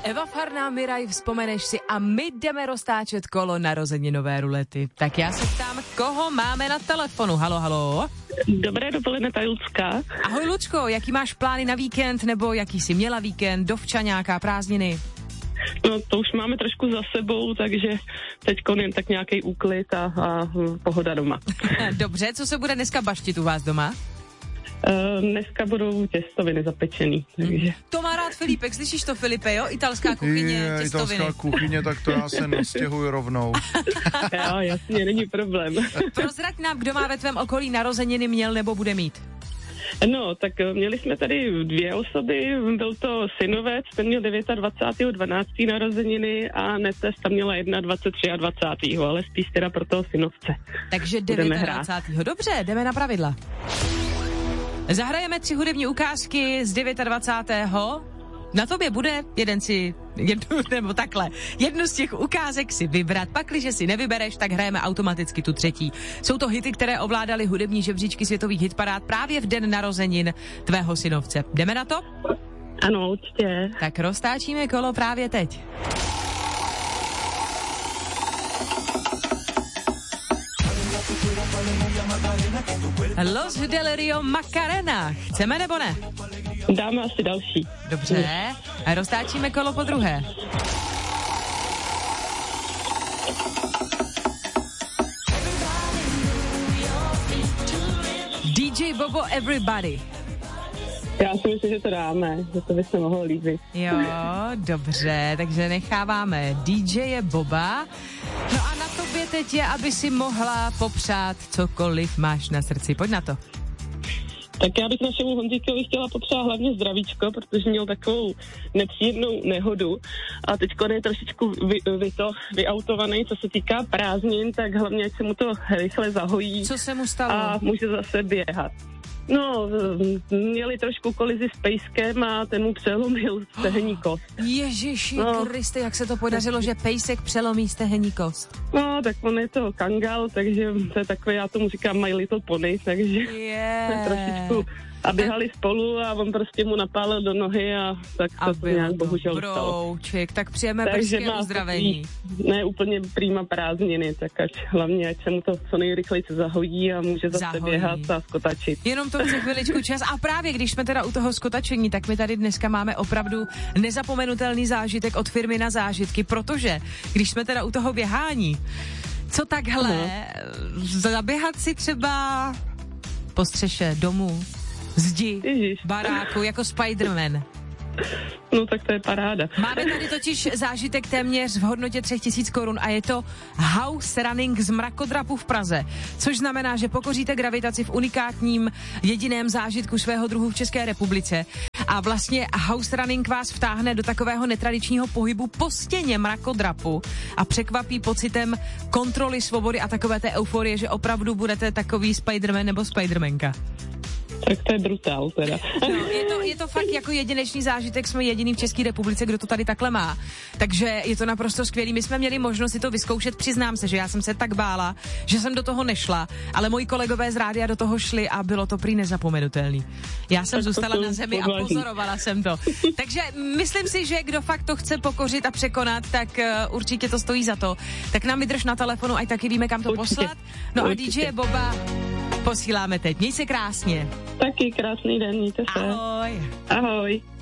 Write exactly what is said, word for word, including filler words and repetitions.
Eva Farná, Miraj, vzpomeneš si a my jdeme roztáčet kolo narozeninové rulety. Tak já se ptám, koho máme na telefonu. Halo, halo. Dobré dopoledne, ta Lucka. Ahoj, Lucko, jaký máš plány na víkend, nebo jaký jsi měla víkend, dovča nějaká prázdniny? No to už máme trošku za sebou, takže teď jen tak nějaký úklid a, a pohoda doma. Dobře, co se bude dneska baštit u vás doma? Uh, dneska budou těstoviny zapečený, takže... To má rád Filipek, slyšíš to, Filipe, jo? Italská kuchyně, je, těstoviny. Italská kuchyně, tak to já se nastěhuju rovnou. Jo, jasně, není problém. Prozrať nám, kdo má ve tvém okolí narozeniny, měl nebo bude mít. No, tak měli jsme tady dvě osoby, byl to synovec, ten měl dvacátého devátého dvanáctého narozeniny a netes tam měla dvacátého dvacátého třetího ale spíš teda pro toho synovce. Takže dvacátého devátého Dobře, jdeme na pravidla. Zahrajeme tři hudební ukázky z dvacátého devátého Na tobě bude jeden si, jednu, nebo takhle, jednu z těch ukázek si vybrat, pakliže si nevybereš, tak hrajeme automaticky tu třetí. Jsou to hity, které ovládaly hudební žebříčky světových hitparád právě v den narozenin tvého synovce. Jdeme na to? Ano, určitě. Tak roztáčíme kolo právě teď. Los del Rio Macarena. Chceme nebo ne? Dáme asi další. Dobře. A roztáčíme kolo po druhé. D J Bobo Everybody. Já si myslím, že to dáme, že to by se mohlo líbit. Jo, dobře, takže necháváme D J Boba. No a na tobě teď je, aby si mohla popřát cokoliv máš na srdci. Pojď na to. Tak já bych našemu Honzíkovi chtěla popřát hlavně zdravíčko, protože měl takovou nepříjemnou nehodu a teď je trošičku vy, vy to, vyautovaný, co se týká prázdnin, tak hlavně, ať se mu to rychle zahojí. Co se mu stalo? A může zase běhat. No, měli trošku kolizi s pejskem a ten mu přelomil stehenní kost. Ježiši no. Kriste, jak se to podařilo, že pejsek přelomí stehenní kost? No, tak on je to kangal, takže to je takové, já tomu říkám My Little Pony, takže yeah. trošičku a běhali spolu a on prostě mu napálil do nohy a tak to, a to nějak to bohužel stalo. Tak přijeme brzké uzdravení. Ne úplně prýma prázdniny, tak ať hlavně, ať se mu to co nejrychleji zahojí a může zase zahojí. Běhat a skotačit. Jenom to chce chviličku čas. A právě když jsme teda u toho skotačení, tak my tady dneska máme opravdu nezapomenutelný zážitek od firmy Na zážitky, protože když jsme teda u toho běhání, co takhle, uh-huh. zaběhat si třeba po střeše domu, zdi, Ježiš. Baráku, jako Spiderman. No tak to je paráda. Máme tady totiž zážitek téměř v hodnotě tři tisíce korun a je to house running z mrakodrapu v Praze, což znamená, že pokoříte gravitaci v unikátním jediném zážitku svého druhu v České republice a vlastně house running vás vtáhne do takového netradičního pohybu po stěně mrakodrapu a překvapí pocitem kontroly, svobody a takové té euforie, že opravdu budete takový Spiderman nebo Spidermanka. Tak to je brutál teda. No, je to, je to fakt jako jedinečný zážitek, jsme jediný v České republice, kdo to tady takhle má. Takže je to naprosto skvělý. My jsme měli možnost si to vyzkoušet, přiznám se, že já jsem se tak bála, že jsem do toho nešla, ale moji kolegové z rádia do toho šli a bylo to prý nezapomenutelný. Já jsem tak zůstala na zemi podváží. A pozorovala jsem to. Takže myslím si, že kdo fakt to chce pokořit a překonat, tak uh, určitě to stojí za to. Tak nám vydrž na telefonu, ať taky víme, kam to určitě. Poslat. No určitě. A D J Boba posíláme teď. Měj se krásně. Taky krásný den, mějte se. Ahoj. Ahoj.